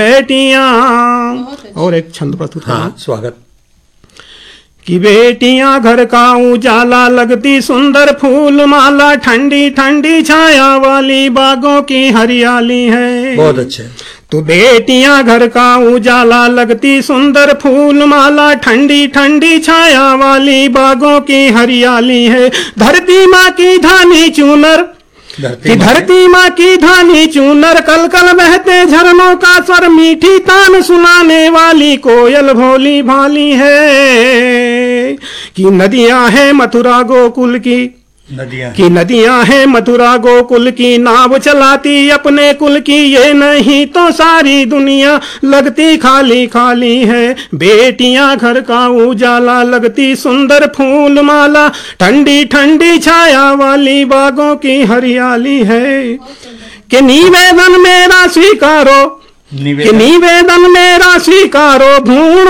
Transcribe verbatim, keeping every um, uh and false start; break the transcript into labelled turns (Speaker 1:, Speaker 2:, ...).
Speaker 1: बेटियां। और एक छंद प्रस्तुत करना।
Speaker 2: हाँ, स्वागत।
Speaker 1: कि बेटियां घर का उजाला, लगती सुंदर फूल माला, ठंडी ठंडी छाया वाली बागों की हरियाली है।
Speaker 2: बहुत अच्छे।
Speaker 1: तो बेटियां घर का उजाला, लगती सुंदर फूल माला, ठंडी ठंडी छाया वाली बागों की हरियाली है। धरती माँ की धानी चूनर, कि धरती माँ की धानी चूनर, कल कल बहते झरनों का स्वर, मीठी तान सुनाने वाली कोयल भोली भाली है। कि नदियां हैं मथुरा गोकुल की,
Speaker 2: नदियां
Speaker 1: कि नदियां हैं मथुरा गोकुल की, नाव चलाती अपने कुल की, ये नहीं तो सारी दुनिया लगती खाली खाली है। बेटियां घर का उजाला, लगती सुंदर फूल माला, ठंडी ठंडी छाया वाली बागों की हरियाली है। कि निवेदन मेरा स्वीकारो, कि निवेदन मेरा स्वीकारो, भ्रूण